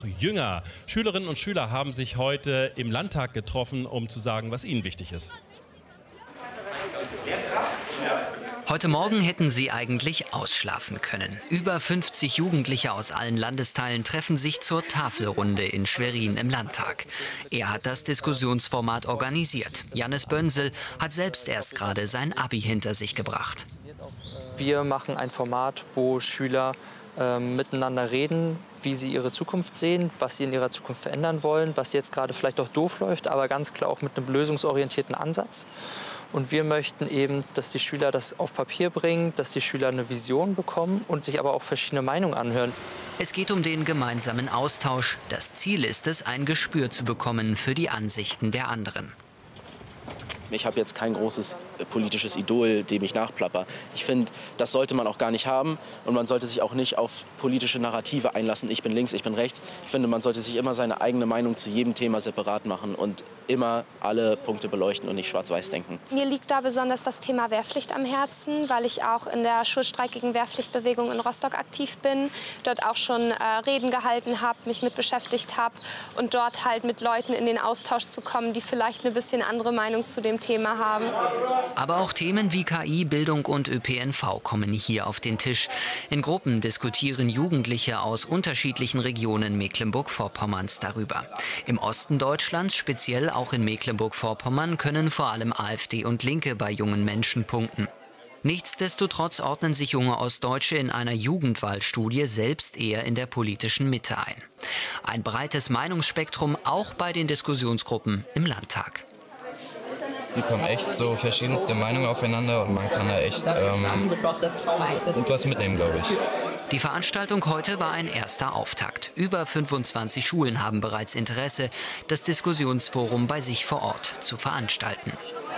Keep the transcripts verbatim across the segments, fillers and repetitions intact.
Jünger. Schülerinnen und Schüler haben sich heute im Landtag getroffen, um zu sagen, was ihnen wichtig ist. Heute Morgen hätten sie eigentlich ausschlafen können. Über fünfzig Jugendliche aus allen Landesteilen treffen sich zur Tafelrunde in Schwerin im Landtag. Er hat das Diskussionsformat organisiert. Jannis Bönsel hat selbst erst gerade sein Abi hinter sich gebracht. Wir machen ein Format, wo Schüler äh, miteinander reden, wie sie ihre Zukunft sehen, was sie in ihrer Zukunft verändern wollen, was jetzt gerade vielleicht auch doof läuft, aber ganz klar auch mit einem lösungsorientierten Ansatz. Und wir möchten eben, dass die Schüler das auf Papier bringen, dass die Schüler eine Vision bekommen und sich aber auch verschiedene Meinungen anhören. Es geht um den gemeinsamen Austausch. Das Ziel ist es, ein Gespür zu bekommen für die Ansichten der anderen. Ich habe jetzt kein großes äh, politisches Idol, dem ich nachplapper. Ich finde, das sollte man auch gar nicht haben und man sollte sich auch nicht auf politische Narrative einlassen. Ich bin links, ich bin rechts. Ich finde, man sollte sich immer seine eigene Meinung zu jedem Thema separat machen und immer alle Punkte beleuchten und nicht schwarz-weiß denken. Mir liegt da besonders das Thema Wehrpflicht am Herzen, weil ich auch in der Schulstreik gegen Wehrpflichtbewegung in Rostock aktiv bin, dort auch schon äh, Reden gehalten habe, mich mit beschäftigt habe und dort halt mit Leuten in den Austausch zu kommen, die vielleicht eine bisschen andere Meinung zu dem Thema haben. Aber auch Themen wie K I, Bildung und Ö P N V kommen hier auf den Tisch. In Gruppen diskutieren Jugendliche aus unterschiedlichen Regionen Mecklenburg-Vorpommerns darüber. Im Osten Deutschlands, speziell auch in Mecklenburg-Vorpommern, können vor allem AfD und Linke bei jungen Menschen punkten. Nichtsdestotrotz ordnen sich junge Ostdeutsche in einer Jugendwahlstudie selbst eher in der politischen Mitte ein. Ein breites Meinungsspektrum auch bei den Diskussionsgruppen im Landtag. Hier kommen echt so verschiedenste Meinungen aufeinander und man kann da echt ähm, etwas mitnehmen, glaube ich. Die Veranstaltung heute war ein erster Auftakt. Über fünfundzwanzig Schulen haben bereits Interesse, das Diskussionsforum bei sich vor Ort zu veranstalten.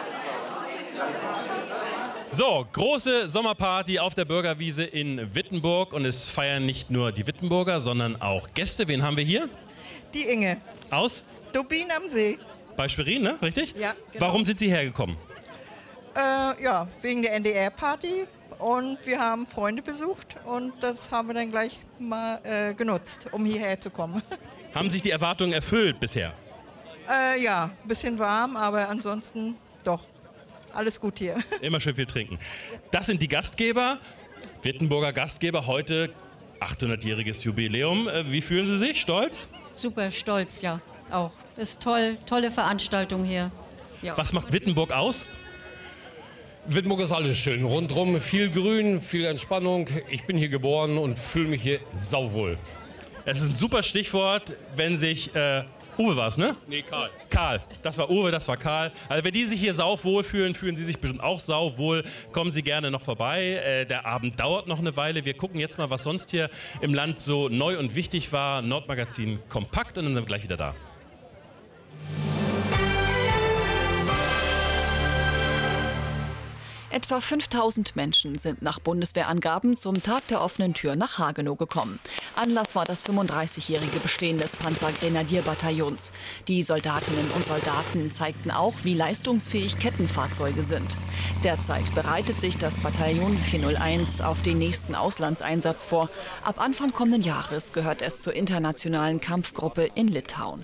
So, große Sommerparty auf der Bürgerwiese in Wittenburg. Und es feiern nicht nur die Wittenburger, sondern auch Gäste. Wen haben wir hier? Die Inge. Aus? Dubbin am See. Bei Schwerin, ne? Richtig? Ja, genau. Warum sind Sie hergekommen? Äh, ja, wegen der N D R-Party. Und wir haben Freunde besucht und das haben wir dann gleich mal äh, genutzt, um hierher zu kommen. Haben sich die Erwartungen erfüllt bisher? Äh, ja, ein bisschen warm, aber ansonsten doch. Alles gut hier. Immer schön viel trinken. Das sind die Gastgeber, Wittenburger Gastgeber, heute achthundertjähriges Jubiläum. Wie fühlen Sie sich? Stolz? Super stolz, ja, auch. Das ist toll, tolle Veranstaltung hier. Ja. Was macht Wittenburg aus? Wittenburg ist alles schön. Rundherum viel Grün, viel Entspannung. Ich bin hier geboren und fühle mich hier sauwohl. Es ist ein super Stichwort, wenn sich... Äh, Uwe war es, ne? Nee, Karl. Karl. Das war Uwe, das war Karl. Also wenn die sich hier sauwohl fühlen, fühlen Sie sich bestimmt auch sauwohl. Kommen Sie gerne noch vorbei. Äh, der Abend dauert noch eine Weile. Wir gucken jetzt mal, was sonst hier im Land so neu und wichtig war. Nordmagazin kompakt und dann sind wir gleich wieder da. Etwa fünftausend Menschen sind nach Bundeswehrangaben zum Tag der offenen Tür nach Hagenow gekommen. Anlass war das fünfunddreißigjährige Bestehen des Panzergrenadierbataillons. Die Soldatinnen und Soldaten zeigten auch, wie leistungsfähig Kettenfahrzeuge sind. Derzeit bereitet sich das Bataillon vierhunderteins auf den nächsten Auslandseinsatz vor. Ab Anfang kommenden Jahres gehört es zur internationalen Kampfgruppe in Litauen.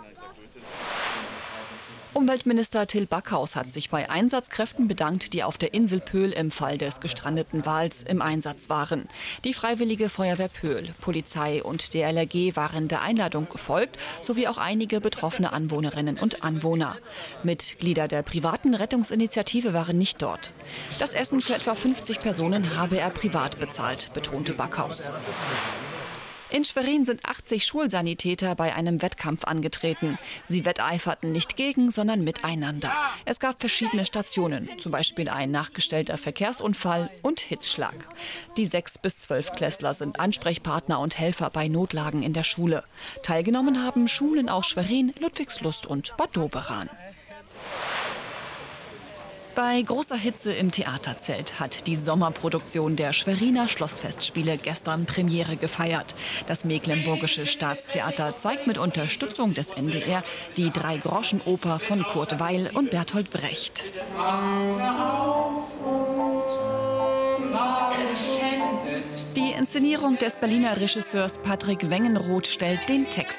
Umweltminister Till Backhaus hat sich bei Einsatzkräften bedankt, die auf der Insel Pöhl im Fall des gestrandeten Wals im Einsatz waren. Die Freiwillige Feuerwehr Pöhl, Polizei und D L R G waren der Einladung gefolgt, sowie auch einige betroffene Anwohnerinnen und Anwohner. Mitglieder der privaten Rettungsinitiative waren nicht dort. Das Essen für etwa fünfzig Personen habe er privat bezahlt, betonte Backhaus. In Schwerin sind achtzig Schulsanitäter bei einem Wettkampf angetreten. Sie wetteiferten nicht gegen, sondern miteinander. Es gab verschiedene Stationen, zum Beispiel ein nachgestellter Verkehrsunfall und Hitzschlag. Die sechs bis zwölf Klässler sind Ansprechpartner und Helfer bei Notlagen in der Schule. Teilgenommen haben Schulen aus Schwerin, Ludwigslust und Bad Doberan. Bei großer Hitze im Theaterzelt hat die Sommerproduktion der Schweriner Schlossfestspiele gestern Premiere gefeiert. Das Mecklenburgische Staatstheater zeigt mit Unterstützung des N D R die Drei-Groschen-Oper von Kurt Weill und Bertolt Brecht. Die Inszenierung des Berliner Regisseurs Patrick Wengenroth stellt den Text